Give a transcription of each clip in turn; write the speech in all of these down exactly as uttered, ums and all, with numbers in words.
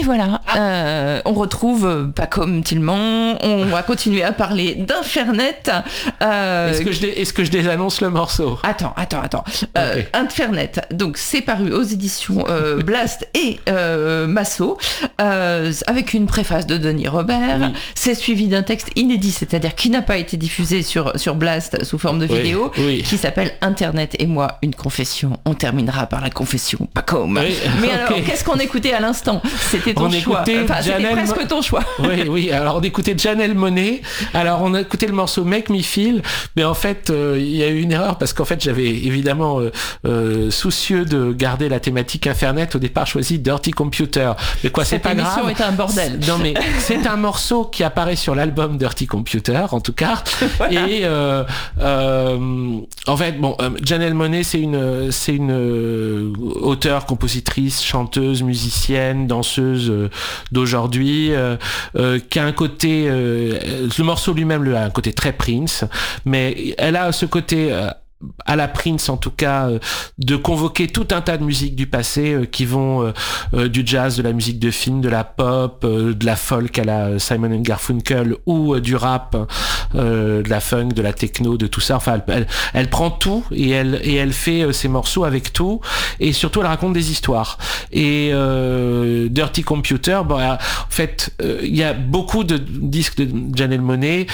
Et voilà, euh, on retrouve euh, pas comme Tillman, on va continuer à parler d'Infernet. Euh... Est-ce que je dé... est-ce que je désannonce le morceau ? Attends, attends, attends. Euh, okay. Infernet, donc c'est paru aux éditions euh, Blast et euh, Masso, euh, avec une préface de Denis Robert. Oui. C'est suivi d'un texte inédit, c'est-à-dire qui n'a pas été diffusé sur, sur Blast sous forme de vidéo, oui, oui. qui s'appelle Internet et moi, une confession. On terminera par la confession, pas comme. Oui. Mais okay. alors, qu'est-ce qu'on écoutait à l'instant ? C'était ton on choix. Enfin, Janelle c'était presque Mo... ton choix. Oui, oui. Alors, on écoutait Janelle Monáe. Alors, on a écouté le morceau Make Me Feel. Mais en fait, il euh, y a eu une erreur parce qu'en fait, j'avais évidemment, euh, euh, soucieux de garder la thématique Internet, au départ choisi Dirty Computer. Mais quoi, Cette c'est pas grave. Cette émission est un bordel. Non, mais c'est un morceau qui apparaît sur l'album Dirty Computer, en tout cas. Voilà. Et euh, euh, en fait, bon, euh, Janelle Monáe, c'est une, c'est une euh, auteure, compositrice, chanteuse, musicienne, danseuse euh, d'aujourd'hui, euh, euh, qui a un côté, euh, le morceau lui-même lui a un côté très Prince, mais elle a ce côté euh, à la Prince en tout cas, euh, de convoquer tout un tas de musiques du passé euh, qui vont euh, euh, du jazz, de la musique de film, de la pop, euh, de la folk à la Simon and Garfunkel, ou euh, du rap, euh, de la funk, de la techno, de tout ça. Enfin, elle, elle, elle prend tout et elle et elle fait euh, ses morceaux avec tout, et surtout elle raconte des histoires. Et euh, Dirty Computer, bon, en fait, il euh, y a beaucoup de disques de Janelle Monáe,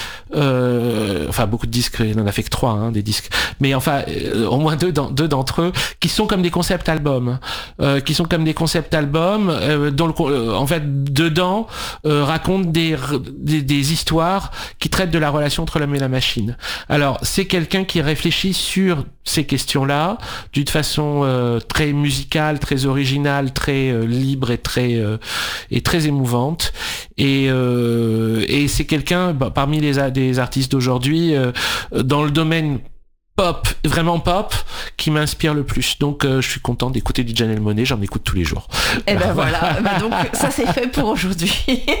euh, enfin beaucoup de disques, il en a fait que trois, hein, des disques, mais enfin euh, au moins deux, dans, deux d'entre eux qui sont comme des concept albums, euh, qui sont comme des concept albums euh, dont le, euh, en fait dedans euh, racontent des, des des histoires qui traitent de la relation entre l'homme et la machine. Alors c'est quelqu'un qui réfléchit sur ces questions-là d'une façon euh, très musicale, très originale, très euh, libre et très euh, et très émouvante. Et euh, et c'est quelqu'un bah, parmi les des artistes d'aujourd'hui euh, dans le domaine pop, vraiment pop, qui m'inspire le plus. Donc euh, je suis content d'écouter du Janelle Monáe, j'en écoute tous les jours. Et ben voilà, bah, donc ça c'est fait pour aujourd'hui.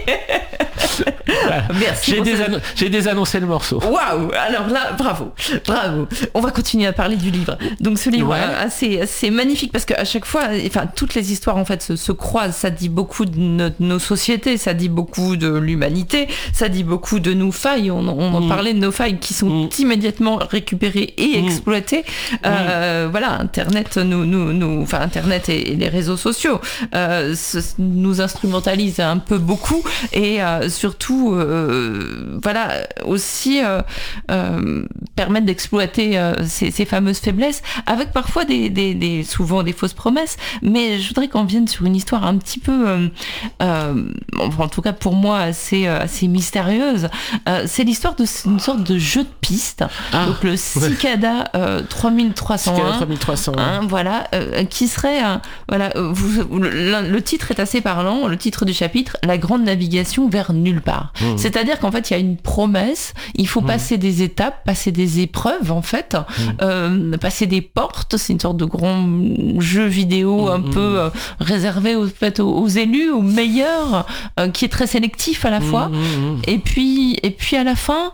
Voilà. Merci. J'ai, désannon- cette... j'ai désannoncé le morceau. Waouh. Alors là, bravo, bravo. On va continuer à parler du livre. Donc ce livre, ouais. assez, assez magnifique parce qu'à chaque fois, enfin toutes les histoires en fait se, se croisent. Ça dit beaucoup de no- nos sociétés, ça dit beaucoup de l'humanité, ça dit beaucoup de nos failles. On, on en mmh. parlait de nos failles qui sont mmh. immédiatement récupérées et mmh. exploitées. Mmh. Euh, voilà, Internet, nous, nous, nous, enfin Internet et, et les réseaux sociaux euh, se, nous instrumentalisent un peu beaucoup et euh, surtout, euh, voilà, aussi euh, euh, permettre d'exploiter euh, ces, ces fameuses faiblesses, avec parfois des, des, des, souvent des fausses promesses. Mais je voudrais qu'on vienne sur une histoire un petit peu, euh, euh, en tout cas pour moi, assez, assez mystérieuse. Euh, c'est l'histoire d'une sorte de jeu de piste. Ah, donc le Cicada euh, trois mille trois cent un. Cicada trois mille trois cent un. Hein, voilà, euh, qui serait, euh, voilà, vous, le, le titre est assez parlant. Le titre du chapitre, La grande navigation vers nulle part. Mmh. C'est-à-dire qu'en fait, il y a une promesse, il faut mmh. passer des étapes, passer des épreuves, en fait, mmh. euh, passer des portes, c'est une sorte de grand jeu vidéo mmh. un peu euh, réservé aux, peut-être aux, aux élus, aux meilleurs, euh, qui est très sélectif à la fois. Mmh. Et puis, et puis à la fin,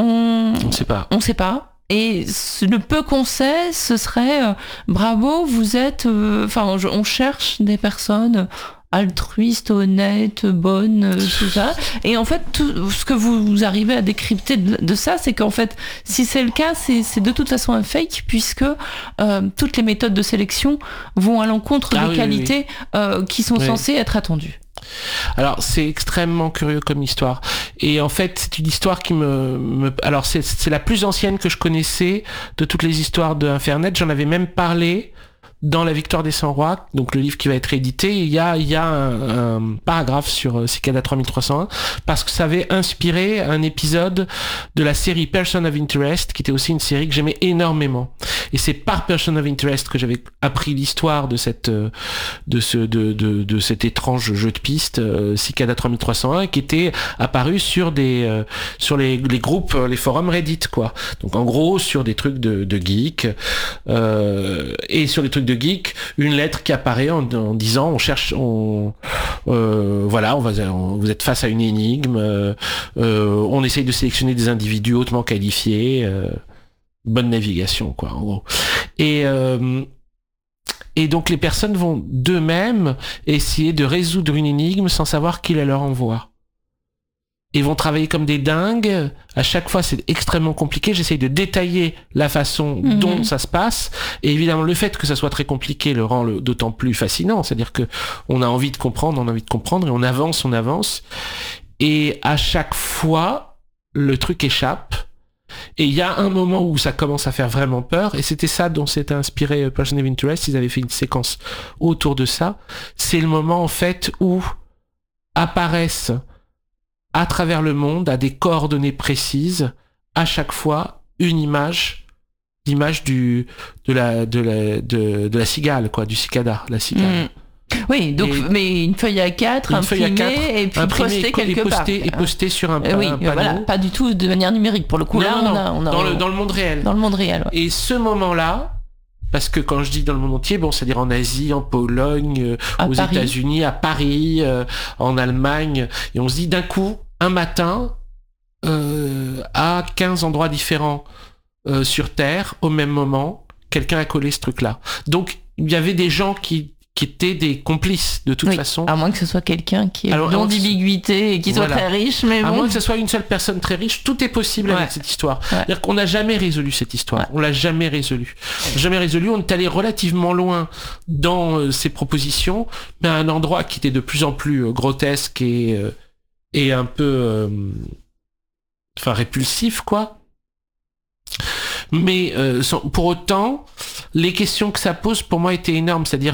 on ne sait pas. On sait pas. Et le peu qu'on sait, ce serait euh, bravo, vous êtes, enfin, euh, on cherche des personnes altruiste, honnête, bonne, tout ça. Et en fait, tout ce que vous, vous arrivez à décrypter de, de ça, c'est qu'en fait, si c'est le cas, c'est, c'est de toute façon un fake, puisque euh, toutes les méthodes de sélection vont à l'encontre ah, des oui, qualités oui, oui. Euh, qui sont oui. censées être attendues. Alors c'est extrêmement curieux comme histoire, et en fait c'est une histoire qui me, me... alors c'est, c'est la plus ancienne que je connaissais de toutes les histoires de Infernet. J'en avais même parlé dans La Victoire des cent rois, donc le livre qui va être édité. Il y a, il y a un, un paragraphe sur Cicada trois mille trois cent un, parce que ça avait inspiré un épisode de la série Person of Interest, qui était aussi une série que j'aimais énormément. Et c'est par Person of Interest que j'avais appris l'histoire de cette, de ce, de, de, de cet étrange jeu de piste, euh, Cicada trois mille trois cent un, qui était apparu sur des, euh, sur les, les groupes, les forums Reddit, quoi. Donc en gros, sur des trucs de, de geeks, euh, et sur les trucs de geek, une lettre qui apparaît en, en disant on cherche, on, euh, voilà, on va, on, vous êtes face à une énigme, euh, euh, on essaye de sélectionner des individus hautement qualifiés, euh, bonne navigation, quoi, en gros. Et euh, Et donc les personnes vont d'eux-mêmes essayer de résoudre une énigme sans savoir qui la leur envoie. Ils vont travailler comme des dingues. À chaque fois, c'est extrêmement compliqué. J'essaye de détailler la façon mmh. dont ça se passe. Et évidemment, le fait que ça soit très compliqué le rend le, d'autant plus fascinant. C'est-à-dire que on a envie de comprendre, on a envie de comprendre, et on avance, on avance. Et à chaque fois, le truc échappe. Et il y a un moment où ça commence à faire vraiment peur. Et c'était ça dont s'était inspiré Person of Interest. Ils avaient fait une séquence autour de ça. C'est le moment, en fait, où apparaissent à travers le monde, à des coordonnées précises, à chaque fois, une image, l'image du, de la, de la, de, de la cigale, quoi, du cicada, la cigale. Mmh. Oui, donc, et mais une feuille A quatre, imprimée, à quatre, et puis postée quelque et posté, part. Et postée sur un, euh, oui, un panneau. Voilà, pas du tout de manière numérique, pour le coup, non, là, non, on a... On a dans, on... Le, dans le monde réel. Dans le monde réel, ouais. Et ce moment-là, parce que quand je dis dans le monde entier, bon, c'est-à-dire en Asie, en Pologne, euh, aux Paris. États-Unis, à Paris, euh, en Allemagne, et on se dit d'un coup, un matin, euh, à quinze endroits différents euh, sur Terre, au même moment, quelqu'un a collé ce truc-là. Donc, il y avait des gens qui qui étaient des complices de toute oui, façon. À moins que ce soit quelqu'un qui ait non d'ambiguïté et qui soit voilà. très riche, mais à bon. moins que ce soit une seule personne très riche, tout est possible ouais. avec cette histoire. Ouais. C'est-à-dire qu'on n'a jamais résolu cette histoire. Ouais. On l'a jamais résolu. Jamais résolu. On est allé relativement loin dans euh, ces propositions, mais à un endroit qui était de plus en plus euh, grotesque et euh, et un peu, euh, enfin répulsif, quoi. Mais euh, sans, pour autant, les questions que ça pose pour moi étaient énormes. C'est-à-dire,